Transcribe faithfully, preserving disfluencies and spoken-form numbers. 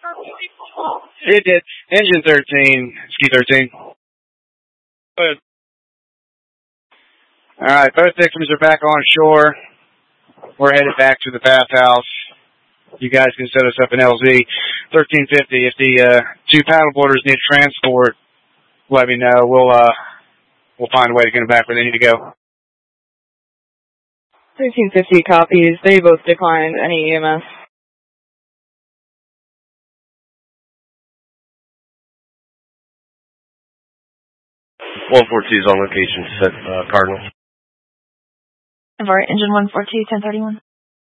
It did. Engine thirteen, ski thirteen. Good. All right, both victims are back on shore. We're headed back to the bathhouse. You guys can set us up in L Z thirteen fifty. If the uh, two paddleboarders need transport, let me know. We'll uh, we'll find a way to get them back where they need to go. thirteen fifty copies. They both declined any E M S. one forty-two is on location, set uh, Cardinal. Alright, engine one forty-two, ten thirty-one.